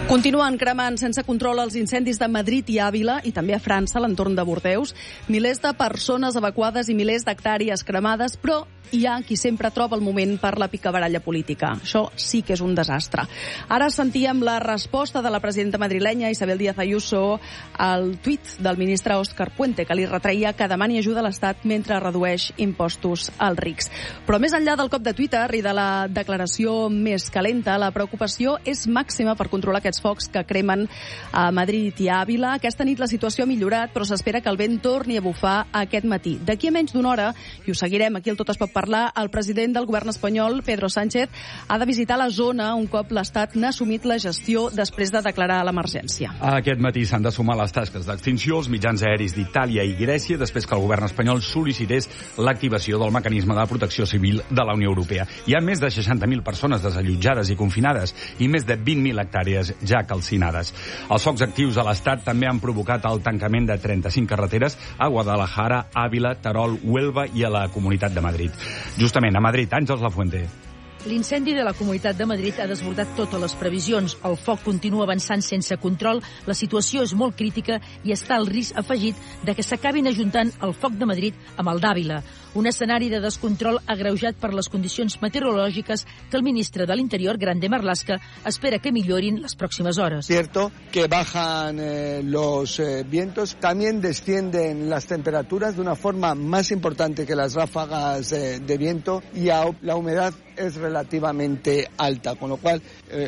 Continuen cremant sense control els incendis de Madrid i Àvila i també a França, a l'entorn de Bordeus. Milers de persones evacuades i milers d'hectàrees cremades, però hi ha qui sempre troba el moment per la picabaralla política. Això sí que és un desastre. Ara sentíem la resposta de la presidenta madrilenya Isabel Díaz Ayuso al tuit del ministre Òscar Puente, que li retreia que demani ajuda a l'Estat mentre redueix impostos als rics. Però més enllà del cop de Twitter i de la declaració més calenta, la preocupació és màxima per controlar aquests focs que cremen a Madrid i a Àvila. Aquesta nit la situació ha millorat, però s'espera que el vent torni a bufar aquest matí. D'aquí a menys d'una hora, i ho seguirem aquí al Tot es pot parlar, el president del govern espanyol, Pedro Sánchez, ha de visitar la zona un cop l'Estat n'ha assumit la gestió després de declarar l'emergència. Aquest matí s'han de sumar les tasques d'extinció als mitjans aeris d'Itàlia i Grècia després que el govern espanyol sol·licités l'activació del mecanisme de protecció civil de la Unió Europea. Hi ha més de 60.000 persones desallotjades i confinades i més de 20.000 hectàrees ja calcinades. Els focs actius a l'Estat també han provocat el tancament de 35 carreteres a Guadalajara, Àvila, Terol, Huelva i a la Comunitat de Madrid. Justament a Madrid, Àngels Lafuente. L'incendi de la Comunitat de Madrid ha desbordat totes les previsions. El foc continua avançant sense control, la situació és molt crítica i està el risc afegit de que s'acabin ajuntant el foc de Madrid amb el d'Àvila. Un escenari de descontrol agreujat per les condicions meteorològiques que el ministre de l'Interior, Grande Marlaska, espera que millorin les pròximes hores. Cierto que bajan los vientos, también descienden las temperaturas de una forma más importante que las ráfagas de viento y la humedad es relativamente alta, con lo cual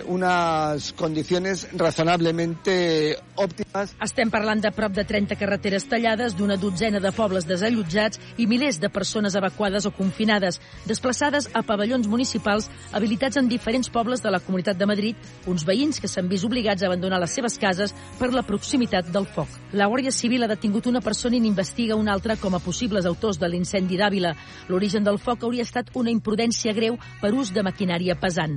unas condiciones razonablemente òptimes. Estem parlant de prop de 30 carreteres tallades, d'una dotzena de pobles desallotjats i milers de persones evacuades o confinades, desplaçades a pavellons municipals habilitats en diferents pobles de la Comunitat de Madrid, uns veïns que s'han vist obligats a abandonar les seves cases per la proximitat del foc. La Guàrdia Civil ha detingut una persona i n'investiga una altra com a possibles autors de l'incendi d'Àvila. L'origen del foc hauria estat una imprudència greu per ús de maquinària pesant.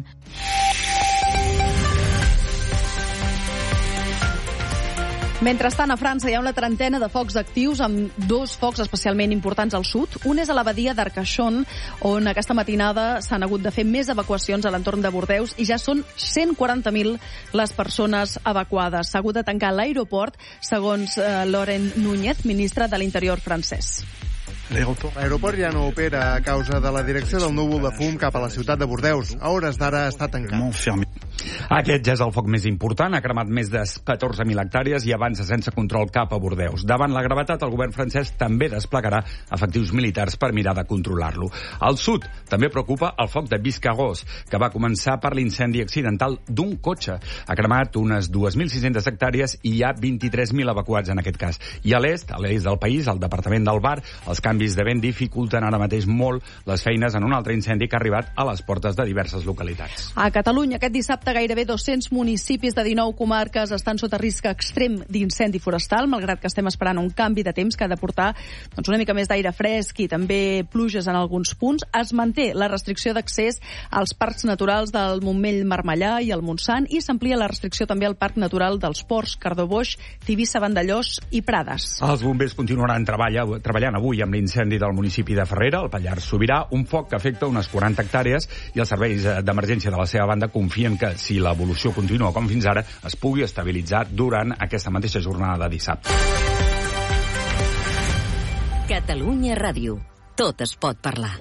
Mentrestant, a França hi ha una trentena de focs actius, amb dos focs especialment importants al sud. Un és a la badia d'Arcachon, on aquesta matinada s'han hagut de fer més evacuacions a l'entorn de Bordeus i ja són 140.000 les persones evacuades. S'ha hagut de tancar l'aeroport, segons Laurent Núñez, ministre de l'Interior francès. L'aeroport ja no opera a causa de la direcció del núvol de fum cap a la ciutat de Bordeus. A hores d'ara està tancat. Aquest ja és el foc més important, ha cremat més de 14.000 hectàrees i avança sense control cap a Bordeus. Davant la gravetat, el govern francès també desplegarà efectius militars per mirar de controlar-lo. Al sud també preocupa el foc de Biscarrosse, que va començar per l'incendi accidental d'un cotxe. Ha cremat unes 2.600 hectàrees i hi ha 23.000 evacuats en aquest cas. I a l'est del país, al departament del Var, els canvis de vent dificulten ara mateix molt les feines en un altre incendi que ha arribat a les portes de diverses localitats. A Catalunya, aquest dissabte, gairebé 200 municipis de 19 comarques estan sota risc extrem d'incendi forestal, malgrat que estem esperant un canvi de temps que ha de portar una mica més d'aire fresc i també pluges en alguns punts. Es manté la restricció d'accés als parcs naturals del Montmell-Marmellà i el Montsant i s'amplia la restricció també al Parc Natural dels Ports, Cardó-Boix, Tivissa, Vandellós i Prades. Els bombers continuaran treballant avui amb l'incendi del municipi de Ferrera, al Pallars Sobirà, un foc que afecta unes 40 hectàrees i els serveis d'emergència de la seva banda confien que si l'evolució continua com fins ara es pugui estabilitzar durant aquesta mateixa jornada de dissabte. Catalunya Ràdio. Tot es pot parlar.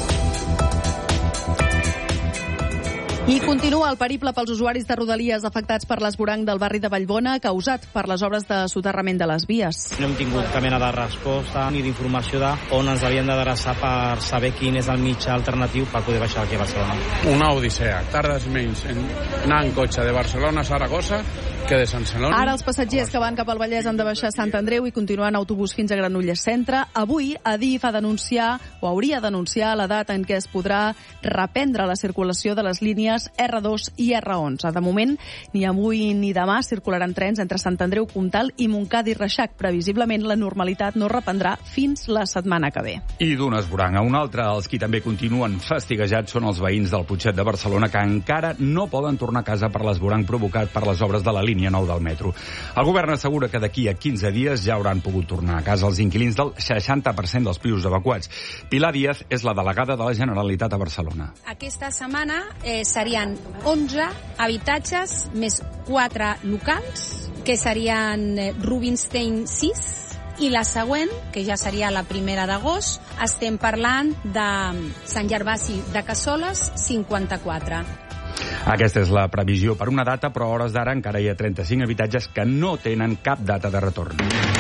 I continua el periple pels usuaris de Rodalies afectats per l'esvoranc del barri de Vallbona causat per les obres de soterrament de les vies. No hem tingut cap mena de resposta ni d'informació d'on ens havíem d'adreçar per saber quin és el mitjà alternatiu per poder baixar aquí a Barcelona. Una odissea. Tardes menys en anar en cotxe de Barcelona a Saragossa que de Sant Celoni. Ara els passatgers que van cap al Vallès han de baixar a Sant Andreu i continuar en autobús fins a Granollers Centre. Avui, Adif ha d'anunciar, o hauria d'anunciar, la data en què es podrà reprendre la circulació de les línies R2 i R11. De moment, ni avui ni demà circularan trens entre Sant Andreu, Comtal i Montcada i Reixac. Previsiblement, la normalitat no reprendrà fins la setmana que ve. I d'un esvoranc a un altre, els qui també continuen fastiguejats són els veïns del Putxet de Barcelona, que encara no poden tornar a casa per l'esvoranc provocat per les obres de la línia 9 del metro. El govern assegura que d'aquí a 15 dies ja hauran pogut tornar a casa els inquilins del 60% dels pisos evacuats. Pilar Díaz és la delegada de la Generalitat a Barcelona. Aquesta setmana s'ha serien 11 habitatges més 4 locals, que serien Rubinstein 6, i la següent, que ja seria la 1 d'agost, estem parlant de Sant Gervasi de Cassoles, 54. Aquesta és la previsió per una data, però a hores d'ara encara hi ha 35 habitatges que no tenen cap data de retorn.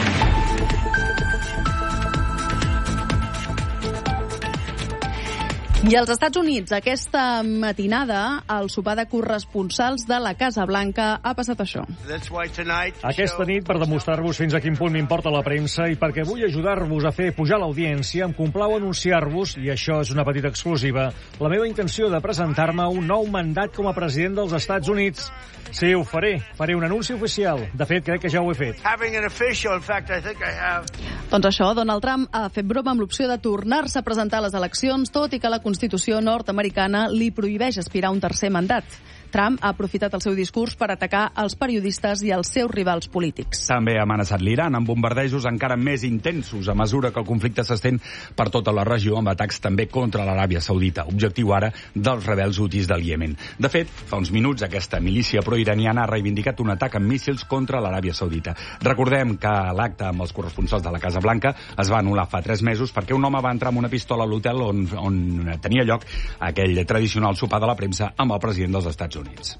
I als Estats Units, aquesta matinada, al sopar de corresponsals de la Casa Blanca ha passat això. Aquesta nit, per demostrar-vos fins a quin punt m'importa la premsa i perquè vull ajudar-vos a fer pujar l'audiència, em complau anunciar-vos, i això és una petita exclusiva, la meva intenció de presentar-me un nou mandat com a president dels Estats Units. Sí, ho faré. Faré un anunci oficial. De fet, crec que ja ho he fet. Doncs això, Donald Trump ha fet broma amb l'opció de tornar-se a presentar a les eleccions, tot i que la Constitució nord-americana li prohibeix aspirar a un tercer mandat. Trump ha aprofitat el seu discurs per atacar els periodistes i els seus rivals polítics. També ha amenaçat l'Iran amb bombardejos encara més intensos a mesura que el conflicte s'estén per tota la regió, amb atacs també contra l'Aràbia Saudita, objectiu ara dels rebels hutis del Iemen. De fet, fa uns minuts aquesta milícia proiraniana ha reivindicat un atac amb míssils contra l'Aràbia Saudita. Recordem que l'acte amb els corresponsals de la Casa Blanca es va anul·lar fa 3 mesos perquè un home va entrar amb una pistola a l'hotel on tenia lloc aquell tradicional sopar de la premsa amb el president dels Estats Units.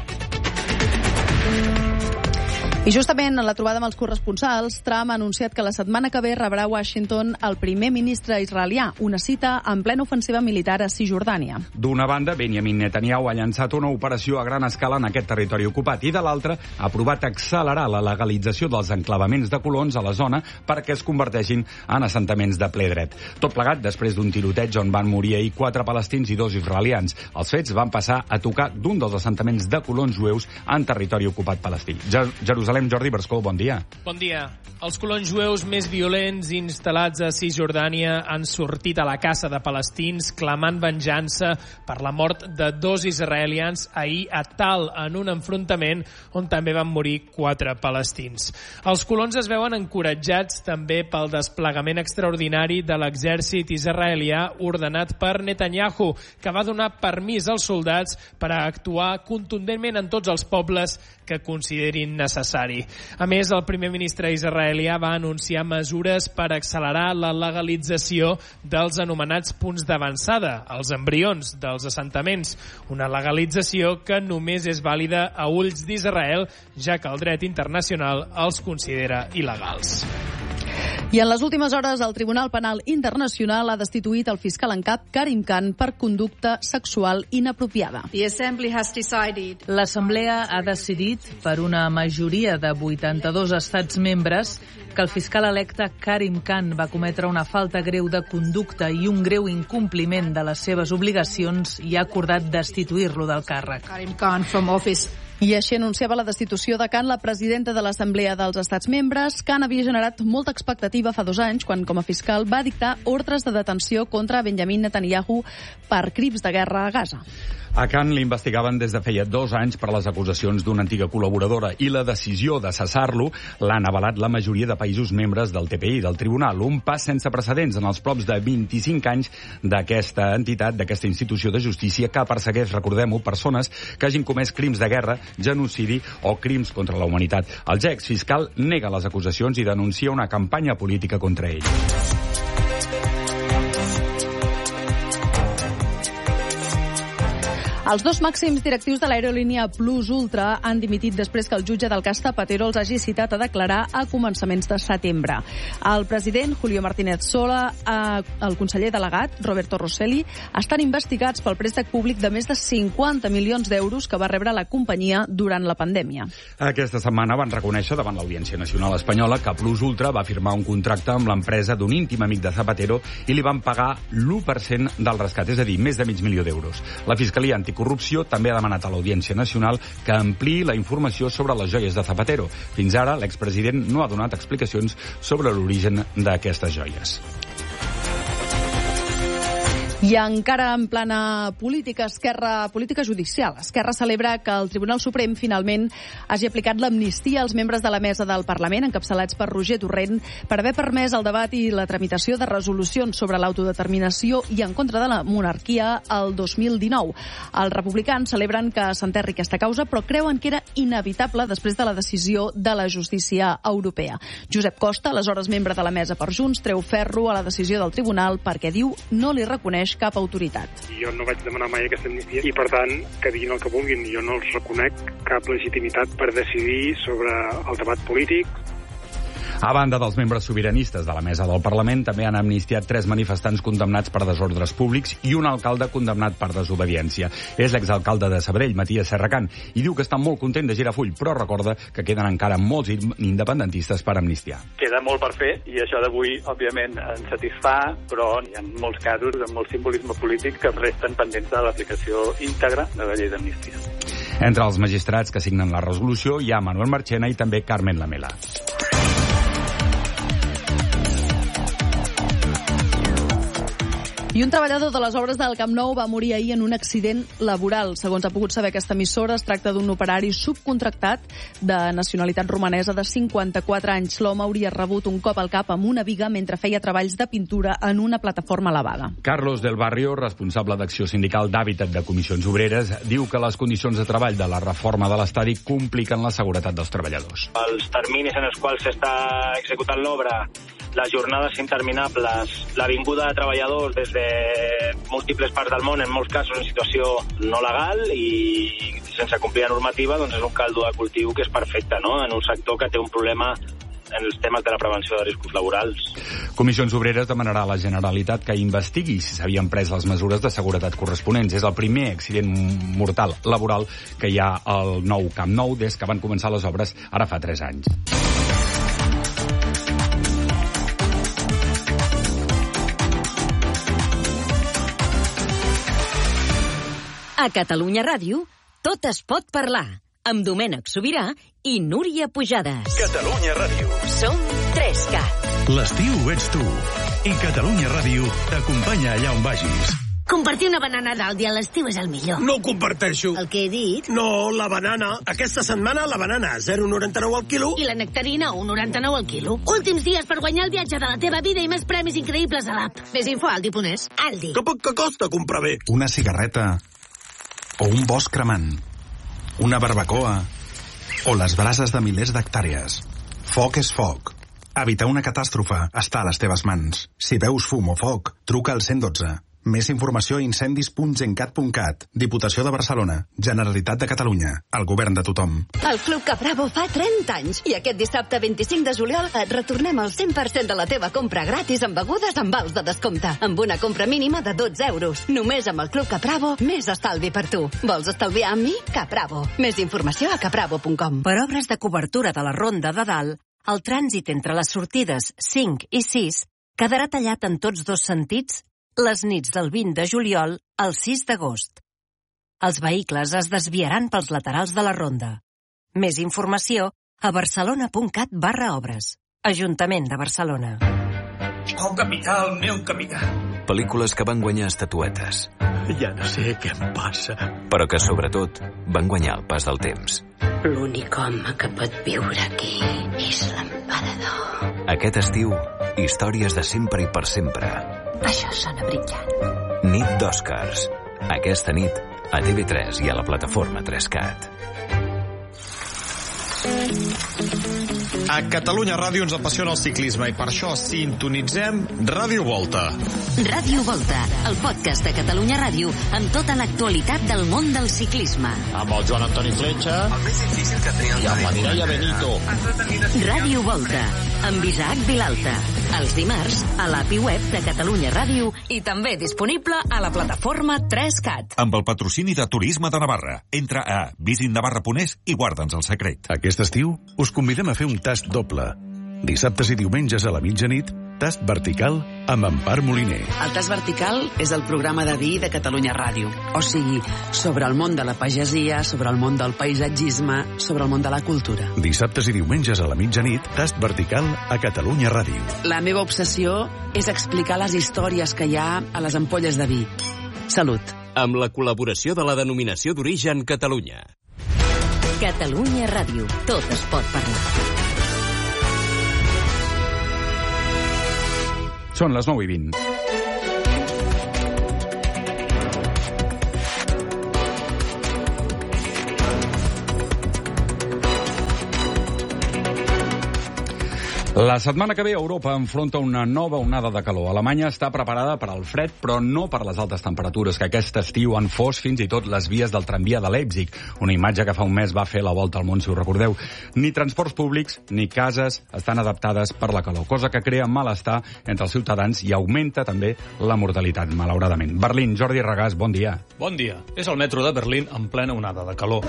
I justament en la trobada amb els corresponsals, Trump ha anunciat que la setmana que ve rebrà a Washington el primer ministre israelià, una cita en plena ofensiva militar a Cisjordània. D'una banda, Benjamin Netanyahu ha llançat una operació a gran escala en aquest territori ocupat i de l'altra ha provat accelerar la legalització dels enclavaments de colons a la zona perquè es converteixin en assentaments de ple dret. Tot plegat després d'un tiroteig on van morir ahir 4 palestins i 2 israelians. Els fets van passar a tocar d'un dels assentaments de colons jueus en territori ocupat palestí. Jerusalem, Jordi Berscó, bon dia. Bon dia. Els colons jueus més violents instal·lats a Cisjordània han sortit a la caça de palestins clamant venjança per la mort de 2 israelians ahir a Tal, en un enfrontament on també van morir 4 palestins. Els colons es veuen encoratjats també pel desplegament extraordinari de l'exèrcit israelià ordenat per Netanyahu, que va donar permís als soldats per a actuar contundentment en tots els pobles que considerin necessari. A més, el primer ministre israelià va anunciar mesures per accelerar la legalització dels anomenats punts d'avançada, els embrions dels assentaments, una legalització que només és vàlida a ulls d'Israel, ja que el dret internacional els considera il·legals. I en les últimes hores, el Tribunal Penal Internacional ha destituït el fiscal en cap Karim Khan per conducta sexual inapropiada. L'Assemblea ha decidit, per una majoria de 82 estats membres, que el fiscal electe Karim Khan va cometre una falta greu de conducta i un greu incompliment de les seves obligacions i ha acordat destituir-lo del càrrec. I així anunciava la destitució de Khan la presidenta de l'Assemblea dels Estats Membres. Khan havia generat molta expectativa fa 2 anys, quan com a fiscal va dictar ordres de detenció contra Benjamin Netanyahu per crims de guerra a Gaza. A Khan l'investigaven des de feia 2 anys per les acusacions d'una antiga col·laboradora i la decisió de cessar-lo l'han avalat la majoria de països membres del TPI, del Tribunal. Un pas sense precedents en els props de 25 anys d'aquesta entitat, d'aquesta institució de justícia que persegueix, recordem-ho, persones que hagin comès crims de guerra, genocidi o crims contra la humanitat. El exfiscal nega les acusacions i denuncia una campanya política contra ell. Els 2 màxims directius de l'aerolínia Plus Ultra han dimitit després que el jutge del cas Zapatero els hagi citat a declarar a començaments de setembre. El president, Julio Martínez Sola, el conseller delegat, Roberto Rosselli, estan investigats pel préstec públic de més de 50 milions d'euros que va rebre la companyia durant la pandèmia. Aquesta setmana van reconèixer davant l'Audiència Nacional Espanyola que Plus Ultra va firmar un contracte amb l'empresa d'un íntim amic de Zapatero i li van pagar l'1% del rescat, és a dir, més de mig milió d'euros. La Fiscalia Anticorrupció també ha demanat a l'Audiència Nacional que ampliï la informació sobre les joies de Zapatero. Fins ara, l'expresident no ha donat explicacions sobre l'origen d'aquestes joies. I encara en plana política judicial, Esquerra celebra que el Tribunal Suprem finalment hagi aplicat l'amnistia als membres de la mesa del Parlament, encapçalats per Roger Torrent, per haver permès el debat i la tramitació de resolucions sobre l'autodeterminació i en contra de la monarquia el 2019. Els republicans celebren que s'enterri aquesta causa, però creuen que era inevitable després de la decisió de la justícia europea. Josep Costa, aleshores membre de la mesa per Junts, treu ferro a la decisió del tribunal perquè diu no li reconeix cap autoritat. Jo no vaig demanar mai aquesta amnistia i, per tant, que diguin el que vulguin. Jo no els reconec cap legitimitat per decidir sobre el debat polític. A banda dels membres sobiranistes de la mesa del Parlament, també han amnistiat 3 manifestants condemnats per desordres públics i un alcalde condemnat per desobediència. És l'exalcalde de Sabadell, Matías Serracant, i diu que està molt content de girar full, però recorda que queden encara molts independentistes per amnistiar. Queda molt per fer i això d'avui, òbviament, ens satisfà, però hi ha molts casos amb molt simbolisme polític que resten pendents de l'aplicació íntegra de la llei d'amnistia. Entre els magistrats que signen la resolució hi ha Manuel Marchena i també Carmen Lamela. I un treballador de les obres del Camp Nou va morir ahir en un accident laboral. Segons ha pogut saber aquesta emissora, es tracta d'un operari subcontractat de nacionalitat romanesa de 54 anys. L'home hauria rebut un cop al cap amb una biga mentre feia treballs de pintura en una plataforma elevada. Carlos del Barrio, responsable d'acció sindical d'Hàbitat de Comissions Obreres, diu que les condicions de treball de la reforma de l'estadi compliquen la seguretat dels treballadors. Els terminis en els quals s'està executant l'obra, les jornades interminables, la vinguda de treballadors des de múltiples parts del món, en molts casos en situació no legal i sense complir la normativa, doncs és un caldo de cultiu que és perfecte, no?, en un sector que té un problema en els temes de la prevenció de riscos laborals. Comissions Obreres demanarà a la Generalitat que investigui si s'havien pres les mesures de seguretat corresponents. És el primer accident mortal laboral que hi ha al nou Camp Nou des que van començar les obres ara fa 3 anys. A Catalunya Ràdio, tot es pot parlar, amb Domènec Sobirà i Núria Pujades. Catalunya Ràdio. Som 3CAT. L'estiu ets tu. I Catalunya Ràdio t'acompanya allà on vagis. Compartir una banana d'Aldi a l'estiu és el millor. No ho comparteixo. El que he dit? No, la banana. Aquesta setmana la banana a 0,99 al quilo. I la nectarina 1,99 al quilo. Últims dies per guanyar el viatge de la teva vida i més premis increïbles a l'app. Més info a aldi.es. Aldi. Que costa comprar bé? Una cigarreta o un bosc cremant, una barbacoa o les brases de milers d'hectàrees. Foc és foc. Evitar una catàstrofe està a les teves mans. Si veus fum o foc, truca al 112. Més informació a incendis.gencat.cat. Diputació de Barcelona. Generalitat de Catalunya. El govern de tothom. El Club Capravo fa 30 anys i aquest dissabte 25 de juliol et retornem el 100% de la teva compra gratis amb begudes amb vals de descompte. Amb una compra mínima de 12 euros. Només amb el Club Capravo, més estalvi per tu. Vols estalviar amb mi? Capravo. Més informació a capravo.com. Per obres de cobertura de la Ronda de Dalt, el trànsit entre les sortides 5 i 6 quedarà tallat en tots dos sentits les nits del 20 de juliol al 6 d'agost. Els vehicles es desviaran pels laterals de la ronda. Més informació a barcelona.cat/obres. Ajuntament de Barcelona. Oh, capità, el meu capità. Pel·lícules que van guanyar estatuetes. Ja no sé què em passa. Però que, sobretot, van guanyar el pas del temps. L'únic home que pot viure aquí és l'emperador. Aquest estiu, històries de sempre i per sempre. Això sona brillant. Nit d'Oscars. Aquesta nit, a TV3 i a la plataforma 3CAT. A Catalunya Ràdio ens apassiona el ciclisme i per això sintonitzem Ràdio Volta. Ràdio Volta, el podcast de Catalunya Ràdio amb tota l'actualitat del món del ciclisme. Amb el Joan Antoni Fletxa i amb la Mireia Benito. Ràdio Volta, amb Isaac Vilalta. Els dimarts a l'app i web de Catalunya Ràdio i també disponible a la plataforma 3CAT. Amb el patrocini de Turisme de Navarra. Entra a visitnavarra.es i guarda'ns el secret. Aquest estiu us convidem a fer un tast doble. Dissabtes i diumenges a la mitjanit Tast vertical amb Empar Moliner. El Tast vertical és el programa de vi de Catalunya Ràdio. O sigui, sobre el món de la pagesia, sobre el món del paisatgisme, sobre el món de la cultura. Dissabtes i diumenges a la mitjanit, Tast vertical a Catalunya Ràdio. La meva obsessió és explicar les històries que hi ha a les ampolles de vi. Salut. Amb la col·laboració de la Denominació d'Origen Catalunya. Catalunya Ràdio. Tot es pot parlar. Són les 9:20. La setmana que ve Europa enfronta una nova onada de calor. Alemanya està preparada per al fred, però no per les altes temperatures que aquest estiu han fos fins i tot les vies del tramvia de Leipzig, una imatge que fa un mes va fer la volta al món, si us recordeu. Ni transports públics ni cases estan adaptades per la calor, cosa que crea malestar entre els ciutadans i augmenta també la mortalitat, malauradament. Berlín, Jordi Regàs, bon dia. Bon dia. És el metro de Berlín en plena onada de calor.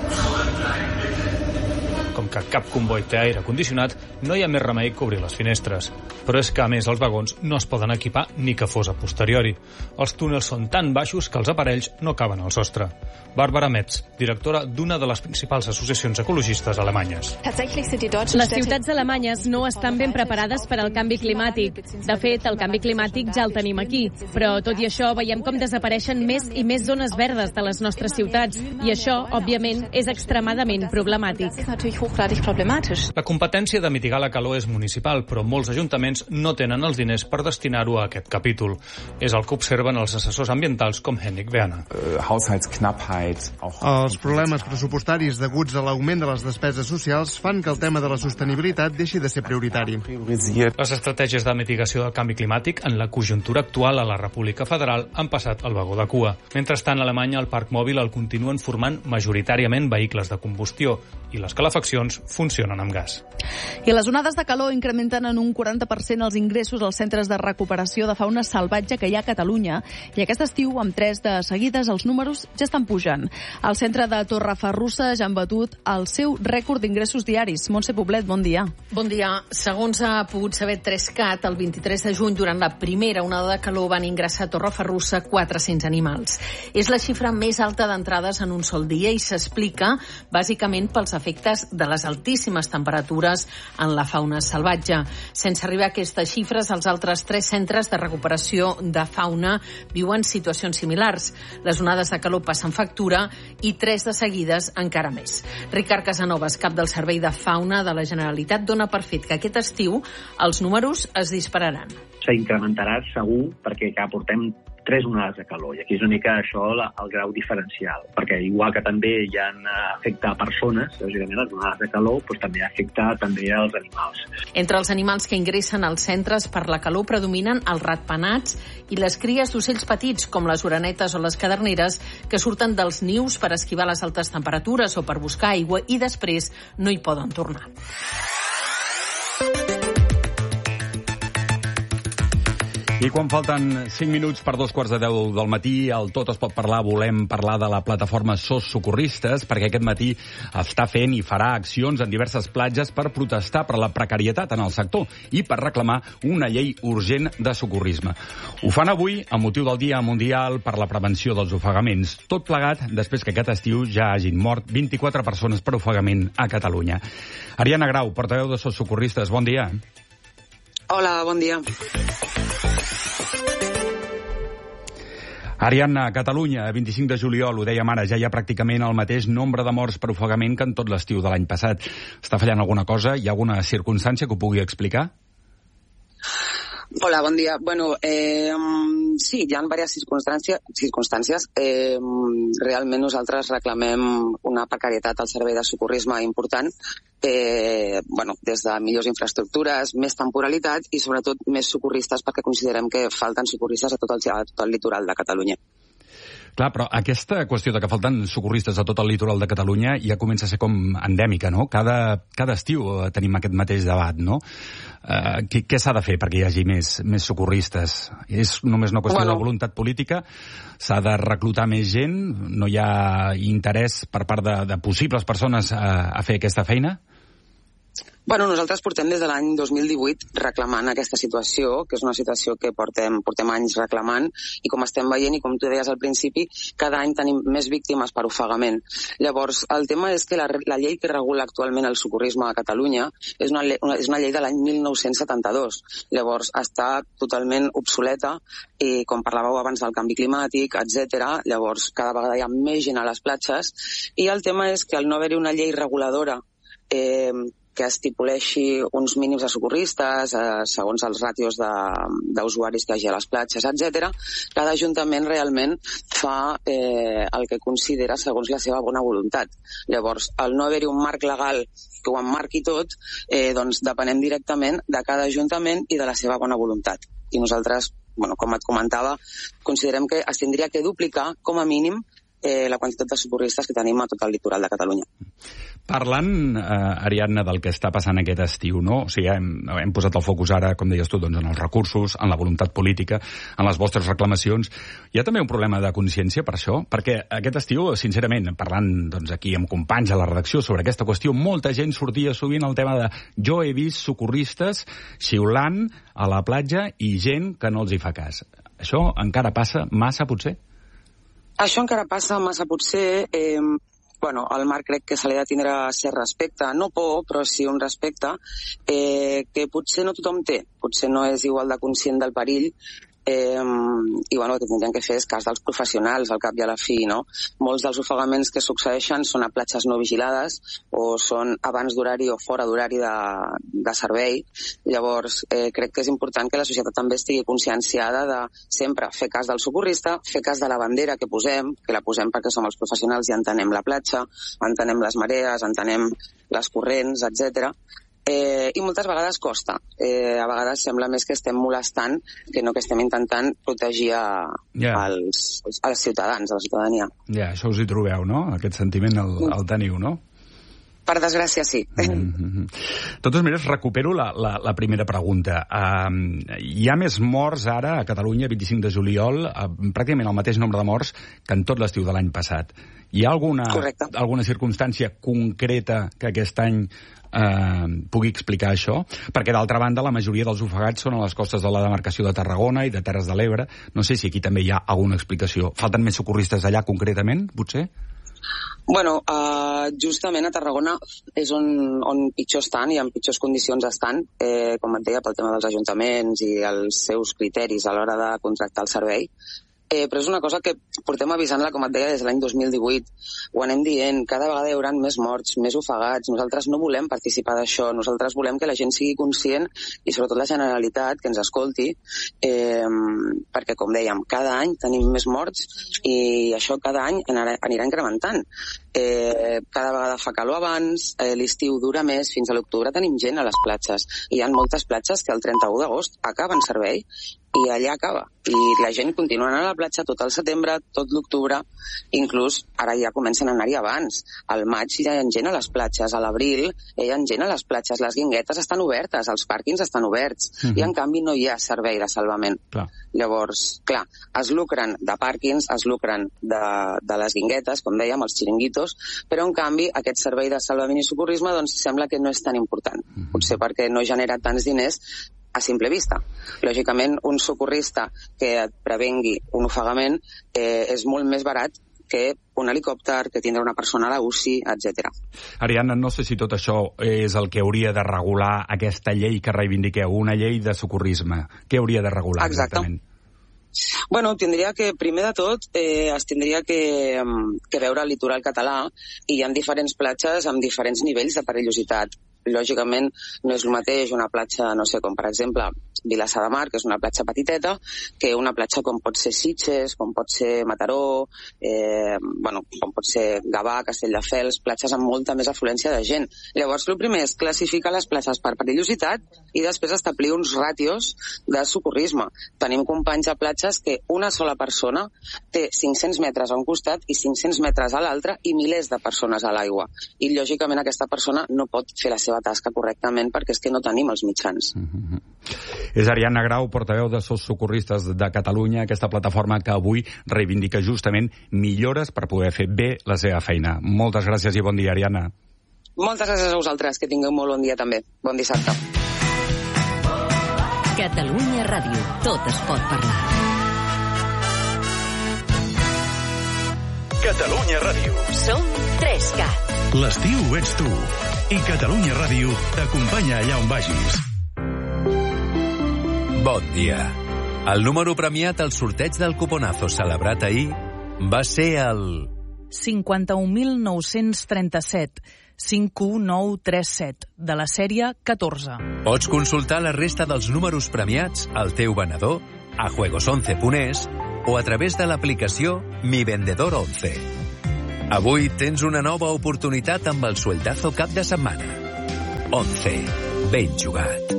Com que cap comboi té aire condicionat, no hi ha més remei que obrir les finestres. Però és que, a més, els vagons no es poden equipar ni que fos a posteriori. Els túnels són tan baixos que els aparells no caben al sostre. Bàrbara Metz, directora d'una de les principals associacions ecologistes alemanyes. Les ciutats alemanyes no estan ben preparades per al canvi climàtic. De fet, el canvi climàtic ja el tenim aquí. Però, tot i això, veiem com desapareixen més i més zones verdes de les nostres ciutats. I això, òbviament, és extremadament problemàtic. La competència de mitigar la calor és municipal, però molts ajuntaments no tenen els diners per destinar-ho a aquest capítol. És el que observen els assessors ambientals com Henrik Werner. Els problemes pressupostaris deguts a l'augment de les despeses socials fan que el tema de la sostenibilitat deixi de ser prioritari. Les estratègies de mitigació del canvi climàtic en la conjuntura actual a la República Federal han passat al vagó de cua. Mentrestant, a Alemanya el parc mòbil el continuen formant majoritàriament vehicles de combustió i les calefaccions funcionen amb gas. I les onades de calor incrementen en un 40% els ingressos als centres de recuperació de fauna salvatge que hi ha a Catalunya. I aquest estiu, amb 3 de seguides, els números ja estan pujant. Al centre de Torrefarrussa ja han batut el seu rècord d'ingressos diaris. Montse Poblet, bon dia. Bon dia. Segons ha pogut saber 3CAT, el 23 de juny, durant la primera onada de calor, van ingressar a Torrefarrussa 400 animals. És la xifra més alta d'entrades en un sol dia i s'explica bàsicament pels efectes de les altíssimes temperatures en la fauna salvatge. Sense arribar a aquestes xifres, els altres 3 centres de recuperació de fauna viuen situacions similars. Les onades de calor passen factura i 3 de seguides encara més. Ricard Casanovas, cap del Servei de Fauna de la Generalitat, dona per fet que aquest estiu els números es dispararan. S'incrementarà segur perquè ja portem 3 onades de calor, i aquí és una mica això el grau diferencial, perquè igual que també hi afecta a persones, lògicament les onades de calor, doncs també afecta també als animals. Entre els animals que ingressen als centres per la calor predominen els ratpenats i les cries d'ocells petits, com les orenetes o les caderneres, que surten dels nius per esquivar les altes temperatures o per buscar aigua i després no hi poden tornar. I quan falten 5 minuts per 2:15 del matí, al Tot es pot parlar, volem parlar de la plataforma SOS Socorristes, perquè aquest matí està fent i farà accions en diverses platges per protestar per la precarietat en el sector i per reclamar una llei urgent de socorrisme. Ho fan avui amb motiu del Dia Mundial per la Prevenció dels Ofegaments, tot plegat després que aquest estiu ja hagin mort 24 persones per ofegament a Catalunya. Ariana Grau, portaveu de SOS Socorristes, bon dia. Hola, bon dia. Ariadna, a Catalunya, 25 de juliol, ho dèiem ara, ja hi ha pràcticament el mateix nombre de morts per ofegament que en tot l'estiu de l'any passat. Està fallant alguna cosa? Hi ha alguna circumstància que ho pugui explicar? Hola, bon dia. Bueno, sí, hi ha diverses circumstàncies. Realment nosaltres reclamem una precarietat al servei de socorrisme important, des de millors infraestructures, més temporalitat i sobretot més socorristes, perquè considerem que falten socorristes a tot el litoral de Catalunya. Clar, però aquesta qüestió de que falten socorristes a tot el litoral de Catalunya ja comença a ser com endèmica, no? Cada estiu tenim aquest mateix debat, no? Què s'ha de fer perquè hi hagi més socorristes? És només una qüestió de voluntat política? S'ha de reclutar més gent? No hi ha interès per part de possibles persones a fer aquesta feina? Bueno, nosaltres portem des de l'any 2018 reclamant aquesta situació, que és una situació que portem anys reclamant, i com estem veient, i com tu deies al principi, cada any tenim més víctimes per ofegament. Llavors, el tema és que la llei que regula actualment el socorrisme a Catalunya és una llei de l'any 1972. Llavors, està totalment obsoleta, i com parlàveu abans del canvi climàtic, etc. Llavors, cada vegada hi ha més gent a les platges, i el tema és que al no haver-hi una llei reguladora que estipuleixi uns mínims de socorristes segons els ràtios d'usuaris que hi hagi a les platges, etc. Cada ajuntament realment fa el que considera segons la seva bona voluntat. Llavors, al no haver-hi un marc legal que ho emmarqui tot, doncs depenem directament de cada ajuntament i de la seva bona voluntat. I nosaltres, com et comentava, considerem que es tindria que duplicar, com a mínim, la quantitat de socorristes que tenim a tot el litoral de Catalunya. Parlant, Ariadna, del que està passant aquest estiu, no? O sigui, hem posat el focus ara, com deies tu, doncs, en els recursos, en la voluntat política, en les vostres reclamacions. Hi ha també un problema de consciència per això? Perquè aquest estiu, sincerament, parlant doncs, aquí amb companys a la redacció sobre aquesta qüestió, molta gent sortia sovint al tema de jo he vist socorristes xiulant a la platja i gent que no els hi fa cas. Això encara passa massa, potser? Això encara passa massa, potser. El Marc crec que se li ha de tindre cert respecte, no por, però sí un respecte, que potser no tothom té. Potser no és igual de conscient del perill, i el que tindrien que fer és cas dels professionals al cap i a la fi, no? Molts dels ofegaments que succeeixen són a platges no vigilades o són abans d'horari o fora d'horari de servei. Llavors, crec que és important que la societat també estigui conscienciada de sempre fer cas del socorrista, fer cas de la bandera que la posem perquè som els professionals i entenem la platja, entenem les marees, entenem les corrents, etc. I moltes vegades costa. A vegades sembla més que estem molestant que no que estem intentant protegir els ciutadans, a la ciutadania. Ja, això us hi trobeu, no? Aquest sentiment el teniu, no? Per desgràcia, sí. De totes maneres, recupero la primera pregunta. Hi ha més morts ara a Catalunya, 25 de juliol, pràcticament el mateix nombre de morts que en tot l'estiu de l'any passat. Hi ha alguna circumstància concreta que aquest any pugui explicar això? Perquè, d'altra banda, la majoria dels ofegats són a les costes de la demarcació de Tarragona i de Terres de l'Ebre. No sé si aquí també hi ha alguna explicació. Falten més socorristes allà, concretament, potser? Justament a Tarragona és on pitjor estan i en pitjors condicions estan, com et deia, pel tema dels ajuntaments i els seus criteris a l'hora de contractar el servei. Però és una cosa que portem avisant-la, com et deia, des de l'any 2018. Ho anem dient, cada vegada hi haurà més morts, més ofegats. Nosaltres no volem participar d'això. Nosaltres volem que la gent sigui conscient i sobretot la Generalitat que ens escolti, perquè, com dèiem, cada any tenim més morts i això cada any anirà incrementant. Cada vegada fa calor abans, l'estiu dura més, fins a l'octubre tenim gent a les platges. Hi ha moltes platges que el 31 d'agost acaben servei i allà acaba. I la gent continua anant a la platja tot el setembre, tot l'octubre, inclús ara ja comencen a anar-hi abans. Al maig ja hi ha gent a les platges, a l'abril hi ha gent a les platges, les guinguetes estan obertes, els pàrquings estan oberts, i en canvi no hi ha servei de salvament. Llavors, clar, es lucren de pàrquings, es lucren de les guinguetes, com dèiem, els xiringuitos, però en canvi aquest servei de salvament i socorrisme doncs sembla que no és tan important. Potser perquè no genera tants diners a simple vista. Lògicament, un socorrista que et prevengui un ofegament és molt més barat que un helicòpter, que tindrà una persona a la UCI, etc. Ariadna, no sé si tot això és el que hauria de regular aquesta llei que reivindiqueu, una llei de socorrisme. Què hauria de regular exactament? Tindria que, primer de tot, es tindria que veure el litoral català i hi ha diferents platges amb diferents nivells de perillositat. Lògicament no és el mateix una platja, no sé, com per exemple Vilassar de Mar, que és una platja petiteta, que una platja com pot ser Sitges, com pot ser Mataró, com pot ser Gavà, Castelldefels, platges amb molta més afluència de gent. Llavors, el primer és classificar les platges per perillositat i després establir uns ràtios de socorrisme. Tenim companys a platges que una sola persona té 500 metres a un costat i 500 metres a l'altre i milers de persones a l'aigua. I, lògicament, aquesta persona no pot fer la seva tasca correctament perquè és que no tenim els mitjans. És Ariadna Grau, portaveu de SOS Socorristes de Catalunya, aquesta plataforma que avui reivindica justament millores per poder fer bé la seva feina. Moltes gràcies i bon dia, Ariadna. Moltes gràcies a vosaltres, que tingueu molt bon dia també. Bon dissabte. Catalunya Ràdio. Tot es pot parlar. Catalunya Ràdio. Som 3CAT. L'estiu ets tu. I Catalunya Ràdio t'acompanya allà on vagis. Bon dia. El número premiat al sorteig del cuponazo celebrat ahir va ser el 51.937, 51937, de la sèrie 14. Pots consultar la resta dels números premiats al teu venedor, a juegos11.es o a través de l'aplicació Mi Vendedor 11. Avui tens una nova oportunitat amb el sueldazo cap de setmana. 11. Ben jugat.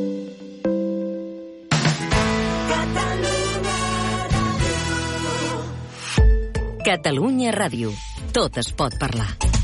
Catalunya Ràdio. Tot es pot parlar.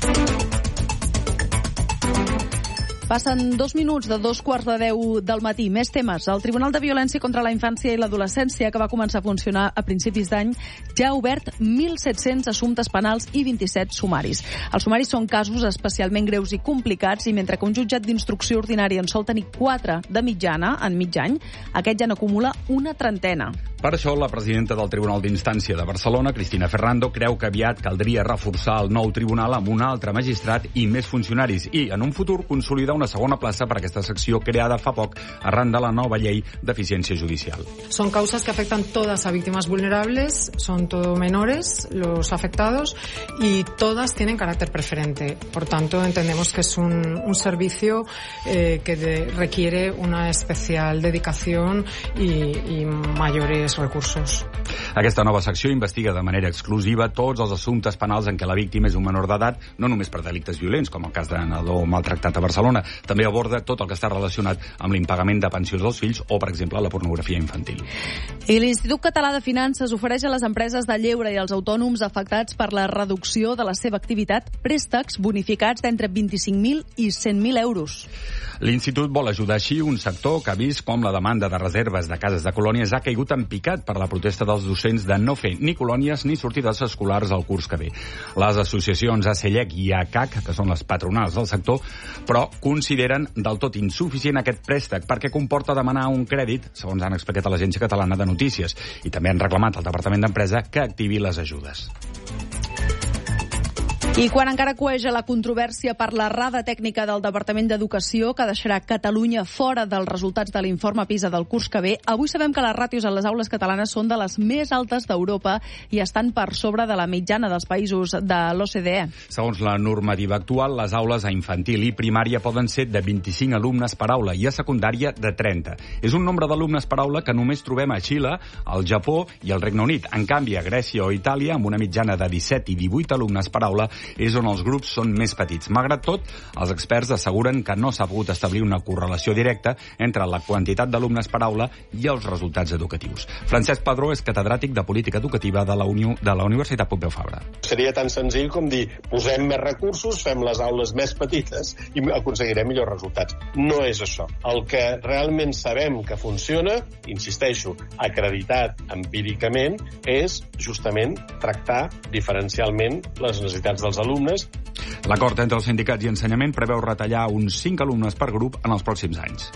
Passen 2 minuts de 2:15 del matí. Més temes. El Tribunal de Violència contra la Infància i l'Adolescència, que va començar a funcionar a principis d'any, ja ha obert 1.700 assumptes penals i 27 sumaris. Els sumaris són casos especialment greus i complicats, i mentre que un jutjat d'instrucció ordinària en sol tenir 4 de mitjana en mig any, aquest ja n'acumula una trentena. Per això, la presidenta del Tribunal d'Instància de Barcelona, Cristina Ferrando, creu que aviat caldria reforçar el nou tribunal amb un altre magistrat i més funcionaris i, en un futur, consolidar una segona plaça per a aquesta secció creada fa poc arran de la nova llei d'eficiència judicial. Son causas que afectan todas a víctimas vulnerables, son todo menores los afectados y todas tienen carácter preferente. Por tanto, entendemos que es un servicio que requiere una especial dedicación y mayores recursos. Aquesta nova secció investiga de manera exclusiva tots els assumptes penals en què la víctima és un menor d'edat, no només per delictes violents, com el cas de nadó maltractat a Barcelona. També aborda tot el que està relacionat amb l'impagament de pensions dels fills o, per exemple, la pornografia infantil. I l'Institut Català de Finances ofereix a les empreses de lleure i als autònoms afectats per la reducció de la seva activitat préstecs bonificats d'entre 25.000 i 100.000 euros. L'Institut vol ajudar així un sector que ha vist com la demanda de reserves de cases de colònies ha caigut en picat per la protesta dels docents de no fer ni colònies ni sortides escolars al curs que ve. Les associacions ACELLEC i ACAC, que són les patronals del sector, però consideren del tot insuficient aquest préstec perquè comporta demanar un crèdit, segons han explicat a l'Agència Catalana de Notícies, i també han reclamat al Departament d'Empresa que activi les ajudes. I quan encara cueja la controvèrsia per l'errada tècnica del Departament d'Educació que deixarà Catalunya fora dels resultats de l'informe PISA del curs que ve, avui sabem que les ràtios a les aules catalanes són de les més altes d'Europa i estan per sobre de la mitjana dels països de l'OCDE. Segons la normativa actual, les aules a infantil i primària poden ser de 25 alumnes per aula i a secundària de 30. És un nombre d'alumnes per aula que només trobem a Xile, al Japó i al Regne Unit. En canvi, a Grècia o Itàlia, amb una mitjana de 17 i 18 alumnes per aula, és on els grups són més petits. Malgrat tot, els experts asseguren que no s'ha pogut establir una correlació directa entre la quantitat d'alumnes per aula i els resultats educatius. Francesc Padró és catedràtic de Política Educativa de la Universitat Pompeu Fabra. Seria tan senzill com dir, posem més recursos, fem les aules més petites i aconseguirem millors resultats. No és això. El que realment sabem que funciona, insisteixo, acreditat empíricament, és justament tractar diferencialment les necessitats dels alumnes. L'acord entre els sindicats i ensenyament preveu retallar uns 5 alumnes per grup en els pròxims anys.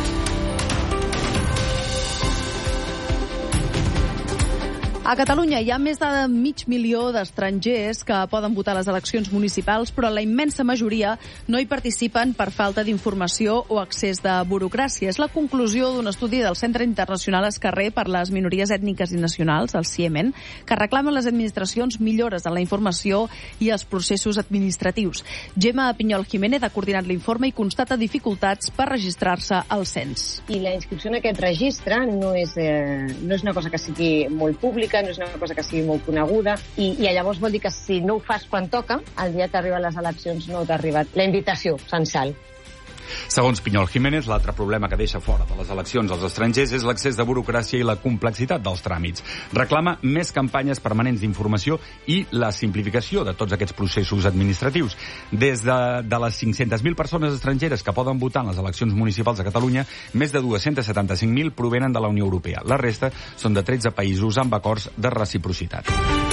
A Catalunya hi ha més de 500.000 d'estrangers que poden votar a les eleccions municipals, però la immensa majoria no hi participen per falta d'informació o excés de burocràcia. És la conclusió d'un estudi del Centre Internacional Escarrer per les Minories Ètniques i Nacionals, el CIEMEN, que reclama a les administracions millores en la informació i els processos administratius. Gemma Pinyol Jiménez ha coordinat l'informe i constata dificultats per registrar-se al cens. I la inscripció en aquest registre no és una cosa que sigui molt pública, no és una cosa que sigui molt coneguda i llavors vol dir que si no ho fas quan toca, el dia que arriben les eleccions no t'ha arribat la invitació censal. Segons Pinyol Jiménez, l'altre problema que deixa fora de les eleccions als estrangers és l'accés de burocràcia i la complexitat dels tràmits. Reclama més campanyes permanents d'informació i la simplificació de tots aquests processos administratius. Des de les 500.000 persones estrangeres que poden votar en les eleccions municipals a Catalunya, més de 275.000 provenen de la Unió Europea. La resta són de 13 països amb acords de reciprocitat.